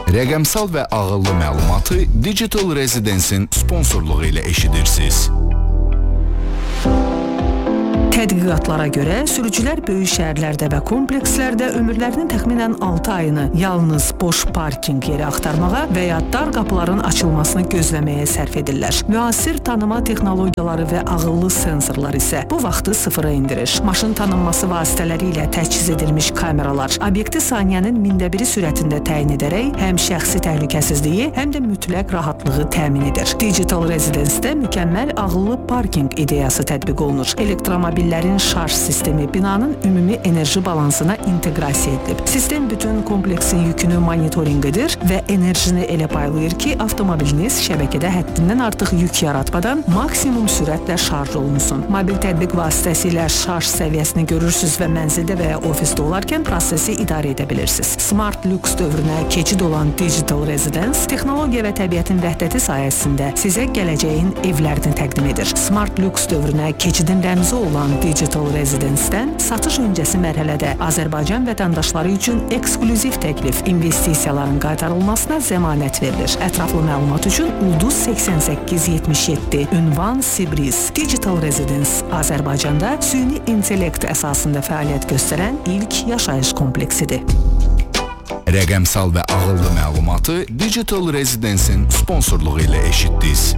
Rəqəmsal və ağıllı məlumatı Digital Residence'in sponsorluğu ilə eşidirsiniz. Tədqiqatlara görə sürücülər böyük şəhərlərdə və komplekslərdə ömürlərinin təxminən 6 ayını yalnız boş parking yeri axtarmağa və ya dar qapıların açılmasını gözləməyə sərf edirlər. Müasir tanıma texnologiyaları və ağıllı sensorlar isə bu vaxtı sıfıra indirir. Maşın tanınması vasitələri ilə təchiz edilmiş kameralar obyekti saniyənin 1/1000 sürətində təyin edərək həm şəxsi təhlükəsizliyi, həm də mütləq rahatlığı təmin edir. Digital Residence-də mükəmməl ağıllı parking ideyası tətbiq olunur. Elektromobillərin şarj sistemi binanın ümumi enerji balansına inteqrasiya edilib. Sistem bütün kompleksin yükünü monitorinq edir və enerjini elə paylayır ki, avtomobiliniz şəbəkədə həddindən artıq yük yaratmadan maksimum sürətlə şarj olunsun. Mobil tətbiq vasitəsilə şarj səviyyəsini görürsüz və mənzildə və ya ofisdə olarkən prosesi idarə edə bilirsiniz. Smart Lux dövrünə keçid olan Digital Residence texnologiya və təbiətin vəhdəti sayəsində sizə gələcəyin evlərini təqdim edir. Smart Lux dövrünə keçidin rəmzi olan Digital Residence-dən satış öncəsi mərhələdə Azərbaycan vətəndaşları üçün eksklüziv təklif, investisiyaların qaytarılmasına zəmanət verilir. Ətraflı məlumat üçün Ulduz 8877 ünvan Sibriz. Digital Residence Azərbaycanda süni intellekt əsasında fəaliyyət göstərən ilk yaşayış kompleksidir. Rəqəmsal və ağıllı məlumatı Digital Residence'in sponsorluğu ilə eşitdiniz.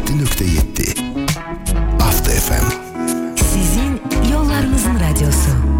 107.7 Hafta FM. Sizin yollarınızın radyosu.